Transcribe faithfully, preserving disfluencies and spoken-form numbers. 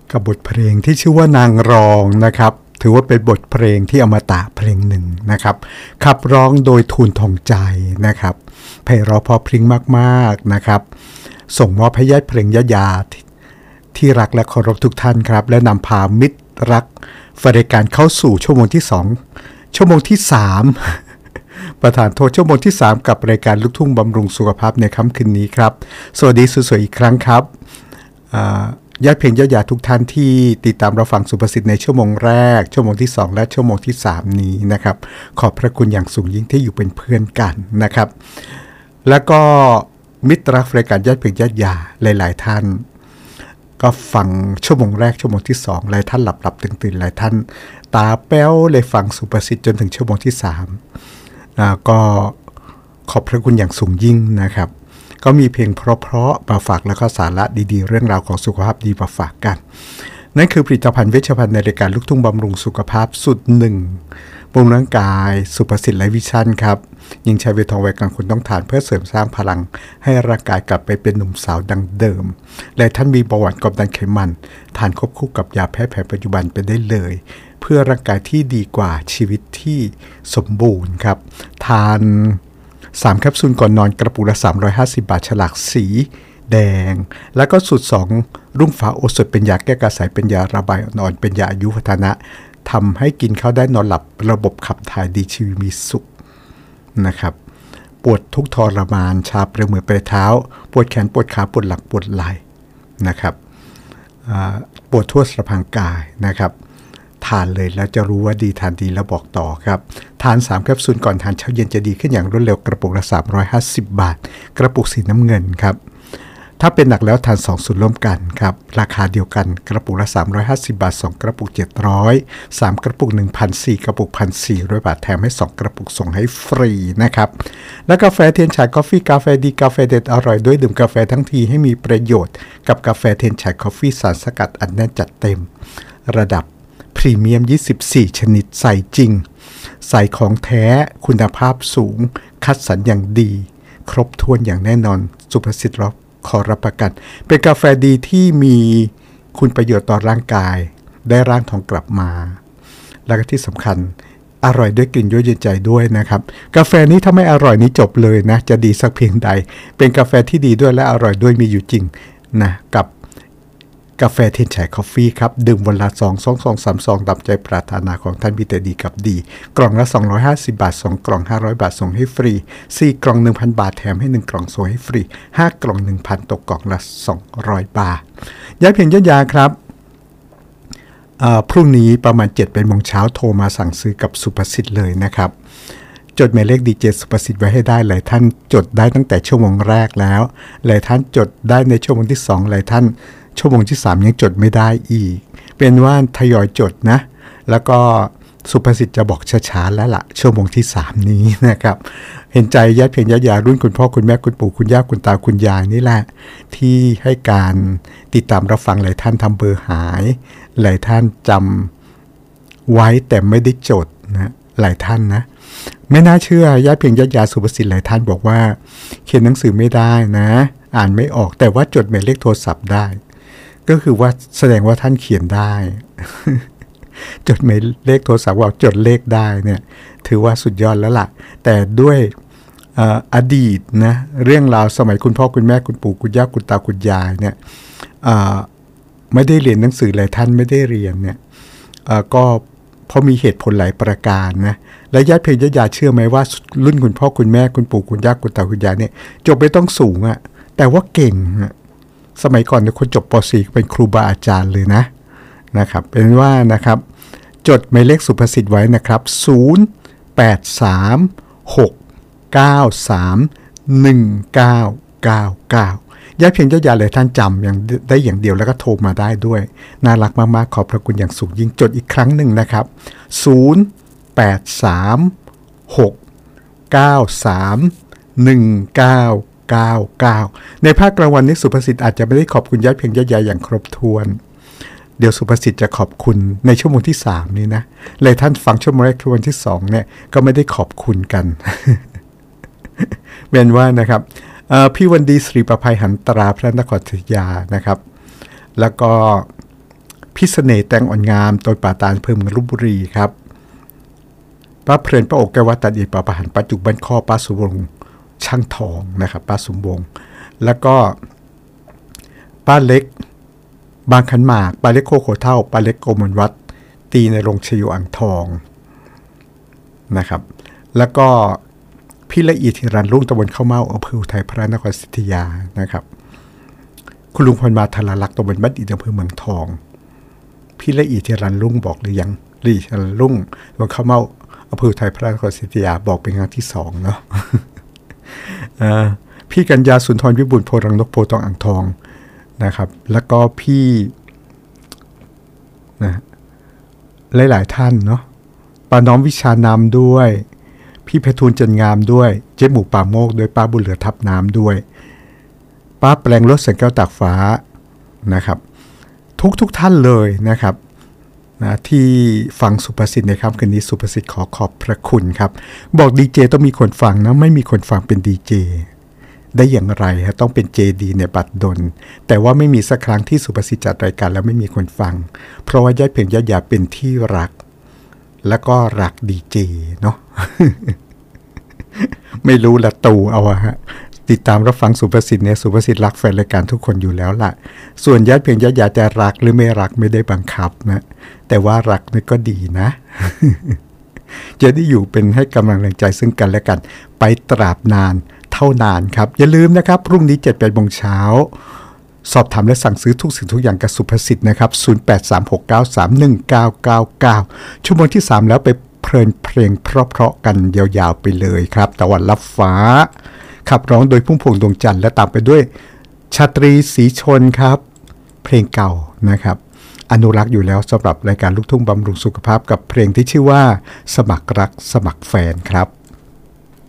กับบทเพลงที่ชื่อว่านางรองนะครับถือว่าเป็นบทเพลงที่อมตะเพลงหนึ่งนะครับขับร้องโดยทูลทองใจนะครับไพเราะเพราะพริ้งมากๆนะครับส่งมอบให้ญาติเพลงญาติญาติที่รักและเคารพทุกท่านครับและนำพามิตรรักฝ่ายการเข้าสู่ชั่วโมงที่สองชั่วโมงที่สามประธานโทษชั่วโมงที่สามกับรายการลูกทุ่งบำรุงสุขภาพในค่ำคืนนี้ครับสวัสดีสวยๆอีกครั้งครับญาติเพลงญาติญาติทุกท่านที่ติดตามรับฟังสุภาษิตในชั่วโมงแรกชั่วโมงที่สองและชั่วโมงที่สามนี้นะครับขอบพระคุณอย่างสูงยิ่งที่อยู่เป็นเพื่อนกันนะครับแล้วก็มิตรรักรายการญาติเพลงญาติญาติหลายๆท่านก็ฟังชั่วโมงแรกชั่วโมงที่สองหลายท่านหลับๆตื่นๆหลายท่านตาแป้วเลยฟังสุภาษิตจนถึงชั่วโมงที่สามอ่าก็ขอบพระคุณอย่างสูงยิ่งนะครับก็มีเพลงเพราะๆมาฝากแล้วก็สาระดีๆเรื่องราวของสุขภาพดีมาฝากกันนั่นคือผลิตภัณฑ์เวชภัณฑ์ในรายการลูกทุ่งบำรุงสุขภาพสุดหนึ่งบำรุงร่างกายสุภาษิตไลฟ์วิชั่นครับยิ่งใช้เวทองไวกลางคนต้องทานเพื่อเสริมสร้างพลังให้ร่างกายกลับไปเป็นหนุ่มสาวดังเดิมและท่านมีเบาหวานความดันไขมันทานควบคู่กับยาแพทย์แผนปัจจุบันไปได้เลยเพื่อร่างกายที่ดีกว่าชีวิตที่สมบูรณ์ครับทานสามแคปซูลก่อนนอนกระปุกละสามร้อยห้าสิบบาทฉลากสีแดงแล้วก็สูตรสองรุ่งฟ้าโอสถเป็นยาแก้กระสายเป็นยาระบายอ่อนเป็นยาอายุวัฒนะทำให้กินข้าวได้นอนหลับระบบขับถ่ายดีชีวิตมีสุขนะครับปวดทุกทรมานชาปลายมือปลายเท้าปวดแขนปวดขาปวดหลังปวดไหล่นะครับปวดทั่วสารพางกายนะครับทานเลยแล้วจะรู้ว่าดีทานดีแล้วบอกต่อครับทานสามแคปซูลก่อนทานเช้าเย็นจะดีขึ้นอย่างรวดเร็วกระปุกละสามร้อยห้าสิบบาทกระปุกสีน้ำเงินครับถ้าเป็นหนักแล้วทานสองสูตรร่วมกันครับราคาเดียวกันกระปุกละสามร้อยห้าสิบบาทสองกระปุกเจ็ดร้อยสามกระปุก หนึ่งพันสี่ร้อย กระปุก หนึ่งพันสี่ร้อย บาทแถมให้สองกระปุกส่งให้ฟรีนะครับและกาแฟเทียนฉายกาแฟกาแฟดีกาแฟเด็ดอร่อยด้วยดื่มกาแฟทั้งทีให้มีประโยชน์กับกาแฟเทียนฉายกาแฟสารสกัดอันแน่นจัดเต็มระดับพรีเมียมยี่สิบสี่ชนิดใส่จริงใส่ของแท้คุณภาพสูงคัดสรรอย่างดีครบถ้วนอย่างแน่นอนสุภาษิตรับขอรับประกันเป็นกาแฟดีที่มีคุณประโยชน์ต่อร่างกายได้ร่างทองกลับมาแล้วก็ที่สำคัญอร่อยด้วยกลิ่นยั่วเย็นใจด้วยนะครับกาแฟนี้ถ้าไม่อร่อยนี้จบเลยนะจะดีสักเพียงใดเป็นกาแฟที่ดีด้วยและอร่อยด้วยมีอยู่จริงนะกับกาแฟเทียนฉายคอฟฟี่ครับดื่มวันละสอง สอง สอง สาม ซองตามใจปรารถนาของท่านมีแต่ดีกับดีกล่องละสองร้อยห้าสิบบาทสองกล่องห้าร้อยบาทส่งให้ฟรีสี่กล่อง หนึ่งพัน บาทแถมให้หนึ่งกล่องส่งให้ฟรีห้ากล่อง หนึ่งพัน ตกกล่องละสองร้อยบาทย้ายเพียงยะยาครับพรุ่งนี้ประมาณ เจ็ดโมงเช้าโทรมาสั่งซื้อกับสุภาษิตเลยนะครับจดหมายเลขดีเจสุภาษิตไว้ให้ได้หลายท่านจดได้ตั้งแต่ชั่วโมงแรกแล้วหลายท่านจดได้ในชั่วโมงที่สองหลายท่านชั่วโมงที่สามยังจดไม่ได้อีกเป็นว่าทยอยจดนะแล้วก็สุภาษิตจะบอกช้าๆแล้วล่ะชั่วโมงที่สามนี้นะครับเห็นใจญาติเพียงญาติยารุ่นคุณพ่อคุณแม่คุณปู่คุณย่าคุณตาคุณยายนี่แหละที่ให้การติดตามรับฟังหลายท่านทำเบอร์หายหลายท่านจำไว้แต่ไม่ได้จดนะหลายท่านนะไม่น่าเชื่อญาติเพียงญาติยาสุภาษิตหลายท่านบอกว่าเขียนหนังสือไม่ได้นะอ่านไม่ออกแต่ว่าจดหมายเลขโทรศัพท์ได้ก็คือว่าแสดงว่าท่านเขียนได้ จดหมายเลขโทรศัพท์ว่าจดเลขได้เนี่ยถือว่าสุดยอดแล้วล่ะแต่ด้วยอ, อดีตนะเรื่องราวสมัยคุณพ่อคุณแม่คุณปู่คุณย่าคุณตาคุณยายเนี่ยไม่ได้เรียนหนังสือหลายท่านไม่ได้เรียนเนี่ยก็เพราะมีเหตุผลหลายประการนะและญาติเพลญาติยาเชื่อไหมว่ารุ่นคุณพ่อคุณแม่คุณปู่คุณย่าคุณตาคุณยายเนี่ยจบไม่ต้องสูงอะแต่ว่าเก่งอะสมัยก่อนเนี่ยคนจบป สี่ เป็นครูบาอาจารย์เลยนะนะครับเป็นว่านะครับจดหมายเลขสุภาษิตไว้นะครับศูนย์ แปด สาม หก เก้า สาม หนึ่ง เก้า เก้า เก้าย้ายเพียงญาติญาติเลยท่านจำอย่างได้อย่างเดียวแล้วก็โทรมาได้ด้วยน่ารักมากๆขอบพระคุณอย่างสูงยิ่งจดอีกครั้งหนึ่งนะครับศูนย์ แปด สาม หก เก้า สาม หนึ่ง เก้า เก้า เก้าในภาคกลางวันนี้สุภาษิตอาจจะไม่ได้ขอบคุณญาติเพียงญาติอย่างครบถ้วนเดี๋ยวสุภาษิตจะขอบคุณในชั่วโมงที่สามนี้นะเลยท่านฟังชั่วโมงแรกชั่วโมงที่สองเนี่ยก็ไม่ได้ขอบคุณกัน เป็นว่านะครับพี่วันดีศรีประภัยหันตราพระนครศรีอยุธยานะครับแล้วก็พิเสน่ห์แตงอ่อนงามโดยป่าตาลอำเภอเมืองลพบุรีครับป้าเพลินป้าอกแก้ววัดตัดเอกป่าประหันป้าจุกบ้านข้อป้าสมวงช่างทองนะครับป้าสมวงแล้วก็ป้าเล็กบางขันหมากป้าเล็กโคโคเท่าป้าเล็กโกมลวัดตีในโรงชโยอ่างทองนะครับแล้วก็พี่ละเอียดธิรันรุ่งตะวันเข้าเมาอำเภออุทัยพระนครศรีอยุธยานะครับคุณลุงพรมาธารักษ์ตะวันบ้านอินอำเภอเมืองทองพี่ละเอียดธิรันรุ่งบอกหรือยังลีธิรันรุ่งตะวันเข้าเมาอำเภออุทัยพระนครศรีอยุธยาบอกเป็นครั้งที่สองเนาะ พี่กัญญาสุนทรวิบูลย์โพรังนกโพทองอ่างทองนะครับแล้วก็พี่นะหลายๆท่านเนาะป้าน้อมวิชานามด้วยพี่เพทูลจันงามด้วยเจ๊หมูป่าโมกด้วยป้าบุญเหลือทับน้ำด้วยป้าแปลงรถแสงแก้วตากฟ้านะครับทุกทุกท่านเลยนะครับนะที่ฟังสุภาษิตในค่ำคืนนี้สุภาษิตขอขอบพระคุณครับบอกดีเจต้องมีคนฟังนะไม่มีคนฟังเป็นดีเจได้อย่างไรฮะต้องเป็นเจดีในบัตรดลแต่ว่าไม่มีสักครั้งที่สุภาษิตจัดรายการแล้วไม่มีคนฟังเพราะว่าญาติเพียงญาติยาเป็นที่รักแล้วก็รักดีเจเนาะ ไม่รู้ละตูเอาฮะติดตามรับฟังสุภาษิตเนี่ยสุภาษิตรักแฟนรายการทุกคนอยู่แล้วล่ะส่วนญาติเพียงญาติยาจะรักหรือไม่รักไม่ได้บังคับนะแต่ว่ารักนี่ก็ดีนะ จะได้อยู่เป็นให้กำลังใจซึ่งกันและกันไปตราบนานเท่านานครับอย่าลืมนะครับพรุ่งนี้ เจ็ดแปดโมงเช้าสอบถามและสั่งซื้อทุกสิ่งทุกอย่างกับสุภาษิตนะครับศูนย์ แปด สาม หก เก้า สาม หนึ่ง เก้า เก้า เก้าชั่วโมงที่สามแล้วไปเพลินเพลงเพราะๆกันยาวๆไปเลยครับตะวันลับฟ้าขับร้องโดยพุ่มพวงดวงจันทร์และตามไปด้วยชาตรีศรีชนครับเพลงเก่านะครับอนุรักษ์อยู่แล้วสำหรับรายการลูกทุ่งบำรุงสุขภาพกับเพลงที่ชื่อว่าสมัครรักสมัครแฟนครับ